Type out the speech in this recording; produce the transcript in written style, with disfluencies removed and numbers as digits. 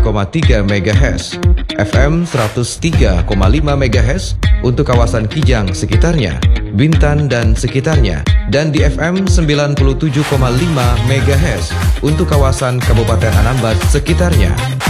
MHz, FM 103,5 MHz untuk kawasan Kijang sekitarnya, Bintan dan sekitarnya, dan di FM 97,5 MHz untuk kawasan Kabupaten Anambas sekitarnya.